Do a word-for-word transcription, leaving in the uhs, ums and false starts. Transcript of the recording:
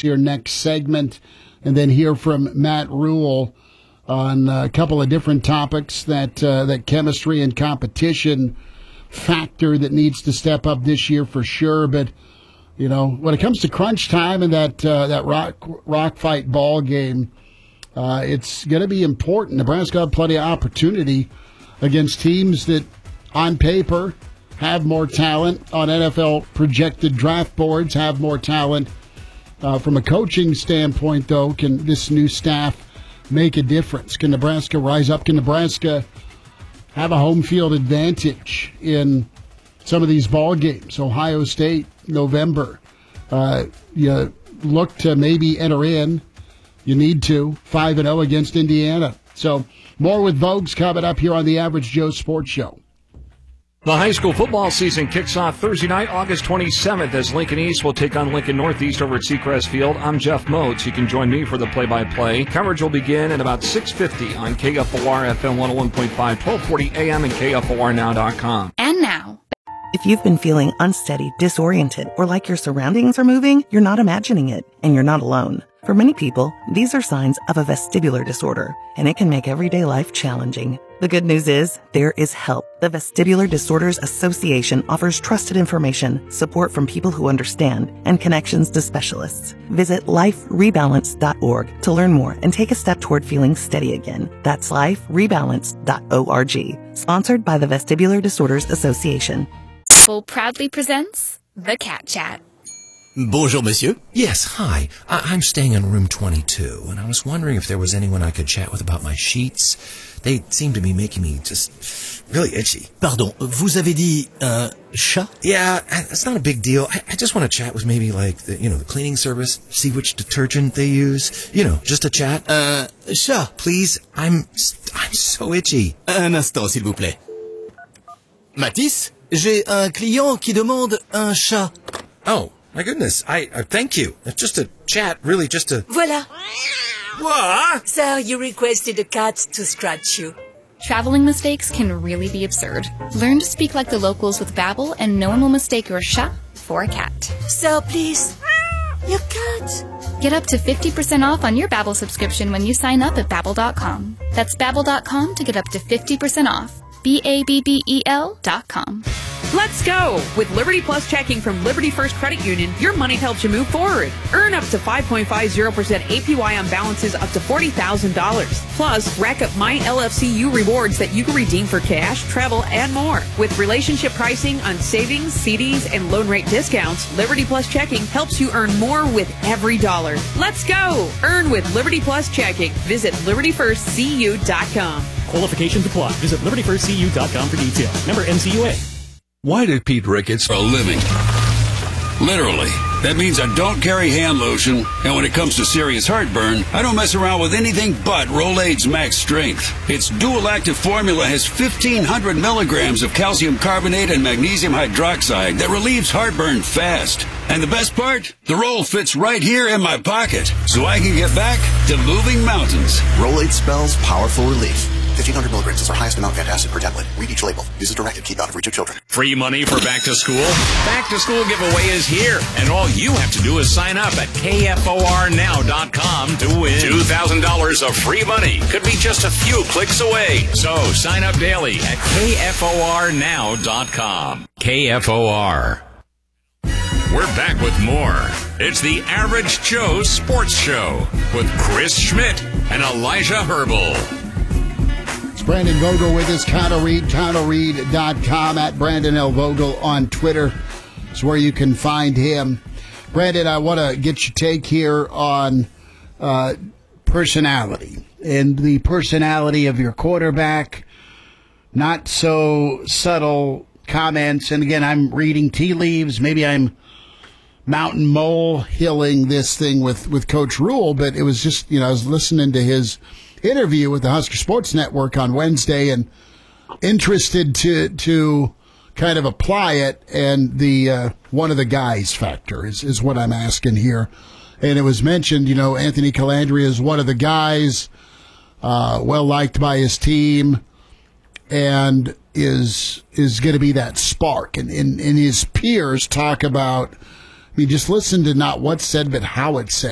here next segment, and then hear from Matt Rhule on a couple of different topics, that uh, that chemistry and competition factor that needs to step up this year for sure. But, you know, when it comes to crunch time and that uh, that rock, rock fight ball game, uh, it's going to be important. Nebraska have plenty of opportunity against teams that, on paper, have more talent, on N F L projected draft boards, have more talent. Uh, from a coaching standpoint, though, can this new staff make a difference? Can Nebraska rise up? Can Nebraska have a home field advantage in some of these ball games? Ohio State, November. Uh, you look to maybe enter in. You need to. five and oh against Indiana. So more with Vogues coming up here on the Average Joe Sports Show. The high school football season kicks off Thursday night, August twenty-seventh, as Lincoln East will take on Lincoln Northeast over at Seacrest Field. I'm Jeff Moats. You can join me for the play-by-play. Coverage will begin at about six fifty on K F O R F M one oh one point five, twelve forty A M and K F O R now dot com. And now, if you've been feeling unsteady, disoriented, or like your surroundings are moving, you're not imagining it, and you're not alone. For many people, these are signs of a vestibular disorder, and it can make everyday life challenging. The good news is, there is help. The Vestibular Disorders Association offers trusted information, support from people who understand, and connections to specialists. Visit life rebalance dot org to learn more and take a step toward feeling steady again. That's life rebalance dot org. Sponsored by the Vestibular Disorders Association. Full proudly presents The Cat Chat. Bonjour, monsieur. Yes, hi. I- I'm staying in room twenty-two, and I was wondering if there was anyone I could chat with about my sheets. They seem to be making me just really itchy. Pardon, vous avez dit un chat? Yeah, it's not a big deal. I, I just want to chat with maybe like the, you know, the cleaning service, see which detergent they use. You know, just a chat. Un chat. Please, I'm I'm so itchy. Un instant, s'il vous plaît. Mathis, j'ai un client qui demande un chat. Oh. My goodness, I uh, thank you. It's just a chat, really just a... Voila. What? Sir, you requested a cat to scratch you. Traveling mistakes can really be absurd. Learn to speak like the locals with Babbel, and no one will mistake your chat for a cat. Sir, please. Your cat. Get up to fifty percent off on your Babbel subscription when you sign up at Babbel dot com. That's Babbel dot com to get up to fifty percent off. B A B B E L dot com. Let's go! With Liberty Plus checking from Liberty First Credit Union, your money helps you move forward. Earn up to five point five zero percent A P Y on balances up to forty thousand dollars. Plus, rack up My L F C U rewards that you can redeem for cash, travel, and more. With relationship pricing on savings, C Ds, and loan rate discounts, Liberty Plus checking helps you earn more with every dollar. Let's go! Earn with Liberty Plus checking. Visit liberty first c u dot com. Qualifications apply. Visit liberty first c u dot com for details. Member N C U A. Why did Pete Ricketts for a living? Literally. That means I don't carry hand lotion, and when it comes to serious heartburn, I don't mess around with anything but Rolaids Max Strength. Its dual-active formula has fifteen hundred milligrams of calcium carbonate and magnesium hydroxide that relieves heartburn fast. And the best part? The roll fits right here in my pocket, so I can get back to moving mountains. Rolaids spells powerful relief. fifteen hundred milligrams is our highest amount of antacid per tablet. Read each label. Use as directed. Keep out of reach of children. Free money for back to school? Back to school giveaway is here, and all you have to do is sign up at K F O R now dot com to win two thousand dollars of free money. Could be just a few clicks away. So sign up daily at K F O R now dot com. K F O R. We're back with more. It's the Average Joe Sports Show with Chris Schmidt and Elijah Herbal. Brandon Vogel with us, Connell Reed, Connell Reed dot com, at Brandon L. Vogel on Twitter is where you can find him. Brandon, I want to get your take here on uh, personality and the personality of your quarterback. Not so subtle comments. And again, I'm reading tea leaves. Maybe I'm mountain mole hilling this thing with, with Coach Rhule, but it was just, you know, I was listening to his interview with the Husker Sports Network on Wednesday and interested to to kind of apply it, and the uh, one of the guys factor is, is what I'm asking here. And it was mentioned, you know, Anthony Calandria is one of the guys, uh, well liked by his team, and is is going to be that spark. And, and, and his peers talk about, I mean, just listen to not what's said, but how it's said.